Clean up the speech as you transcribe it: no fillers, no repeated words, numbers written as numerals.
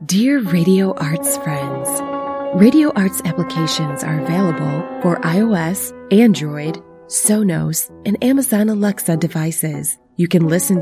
Dear Radio Arts friends, Radio Arts applications are available for iOS, Android, Sonos, and Amazon Alexa devices. You can listen